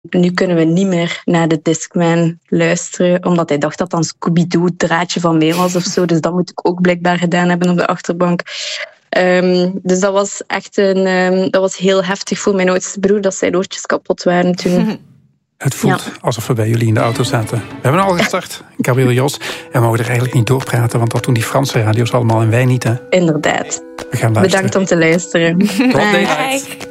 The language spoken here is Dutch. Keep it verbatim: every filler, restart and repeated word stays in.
Nu kunnen we niet meer naar de Discman luisteren, omdat hij dacht dat dan Scooby-Doo het draadje van mee was of zo. Dus dat moet ik ook blijkbaar gedaan hebben op de achterbank. Um, dus dat was echt een, um, dat was heel heftig voor mijn oudste broer, dat zijn oortjes kapot waren toen. Het voelt ja. alsof we bij jullie in de auto zaten. We hebben al gestart, Gabrielle Jos. En we mogen er eigenlijk niet doorpraten, want dat doen die Franse radio's allemaal en wij niet. Hè? Inderdaad. We gaan luisteren. Bedankt om te luisteren. Tot